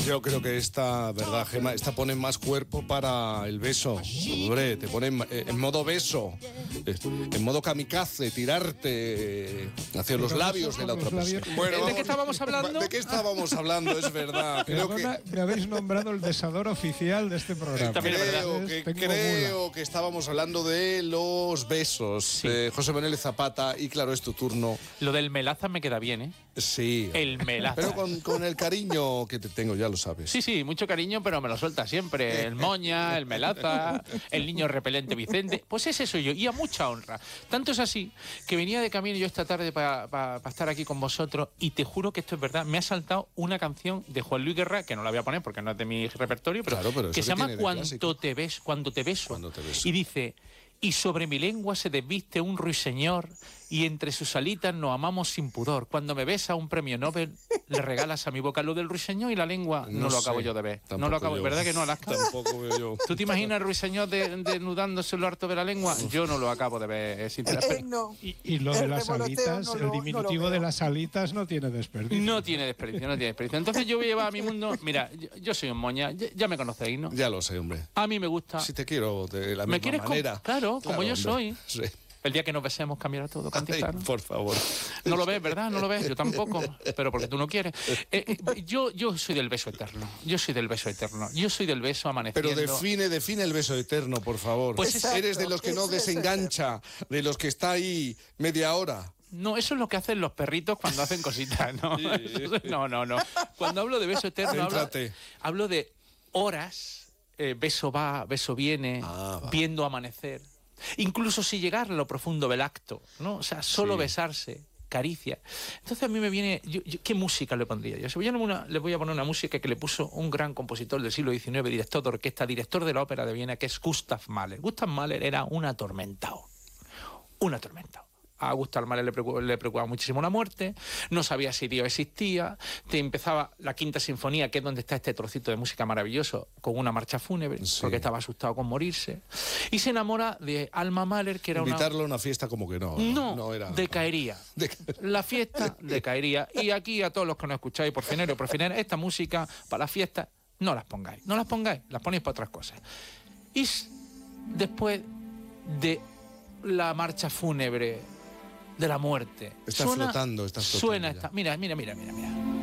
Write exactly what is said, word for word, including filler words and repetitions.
Yo creo que esta, verdad, Gemma, esta pone más cuerpo para el beso. Hombre, te pone en, en modo beso, en modo kamikaze, tirarte hacia los labios de la otra persona. Bueno, ¿de qué estábamos hablando? ¿De qué estábamos hablando? Es verdad. Creo Perdona, que, me habéis nombrado el besador oficial de este programa. También es creo, que, creo que estábamos hablando de los besos. Sí. Eh, José Manuel Zapata, y claro, es tu turno. Lo del melaza me queda bien, ¿eh? Sí. El melaza. Pero con, con el cariño que te tengo, ya lo sabes. Sí, sí, mucho cariño, pero me lo suelta siempre. El moña, el melaza, el niño repelente Vicente. Pues ese soy yo, y a mucha honra. Tanto es así que venía de camino yo esta tarde para pa, pa estar aquí con vosotros, y te juro que esto es verdad. Me ha saltado una canción de Juan Luis Guerra, que no la voy a poner porque no es de mi repertorio, pero, claro, pero que se que llama tiene de Cuando clásico. te ves, cuando te beso. Cuando te beso. Y dice: y sobre mi lengua se desviste un ruiseñor, y entre sus alitas nos amamos sin pudor. Cuando me besa un premio Nobel, le regalas a mi boca lo del ruiseñor, y la lengua no, No lo acabo sé, yo de ver. No tampoco lo acabo, yo. ¿verdad que no, Alaska? Tampoco veo yo. ¿Tú te imaginas el ruiseñor de- desnudándose en lo harto de la lengua? Yo no lo acabo de ver, eh, sinceramente. Eh, no. Y, y lo de El las revoloteo alitas, no el lo- no lo diminutivo veo. de las alitas no tiene desperdicio. No tiene desperdicio, no tiene desperdicio. Entonces yo voy a llevar a mi mundo... Mira, yo, yo soy un moña, ya, ya me conocéis, ¿no? Ya lo sé, hombre. A mí me gusta... Si te quiero de la ¿Me misma quieres com- manera. Claro, como yo hombre. soy. Sí. El día que nos besemos cambiará todo, Ay, Cantista, ¿no? por favor. No lo ves, ¿verdad? No lo ves, yo tampoco, pero porque tú no quieres. Eh, eh, yo, yo soy del beso eterno, yo soy del beso eterno, yo soy del beso amaneciendo. Pero define, define el beso eterno, por favor. Pues Exacto, eres de los que no eso es desengancha, de los que está ahí media hora. No, eso es lo que hacen los perritos cuando hacen cositas, ¿no? No, no, no. Cuando hablo de beso eterno, hablo, Céntrate. hablo de horas, eh, beso va, beso viene, Ah, va. viendo amanecer. Incluso si llegar a lo profundo del acto, ¿no? O sea, solo Sí. besarse, caricia. Entonces a mí me viene... yo- yo- ¿qué música le pondría yo? Si voy a una, le voy a poner una música que le puso un gran compositor del siglo diecinueve, director de orquesta, director de la ópera de Viena, que es Gustav Mahler. Gustav Mahler era un atormentado. Un atormentado. A Gustav Mahler le preocupaba, le preocupaba muchísimo la muerte, no sabía si Dios existía, te empezaba la quinta sinfonía, que es donde está este trocito de música maravilloso, con una marcha fúnebre, Sí. porque estaba asustado con morirse, y se enamora de Alma Mahler, que era una... Invitarlo a una fiesta como que no. No, era. decaería. De- La fiesta decaería. Y aquí a todos los que nos escucháis, por finero y por finero, esta música para las fiestas, no las pongáis. No las pongáis, las ponéis para otras cosas. Y s- después de la marcha fúnebre de la muerte. Estás flotando, estás flotando Suena ya. esta. Mira, mira, mira, mira, mira.